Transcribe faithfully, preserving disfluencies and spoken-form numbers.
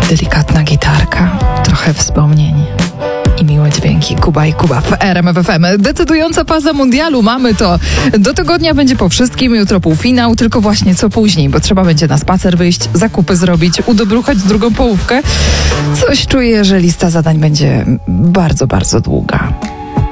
delikatna gitarka, trochę wspomnień i miłe dźwięki. Kuba i Kuba w R M F F M. Decydująca faza mundialu, mamy to. Do tygodnia będzie po wszystkim, jutro półfinał, tylko właśnie co później, bo trzeba będzie na spacer wyjść, zakupy zrobić, udobruchać drugą połówkę. Coś czuję, że lista zadań będzie bardzo, bardzo długa.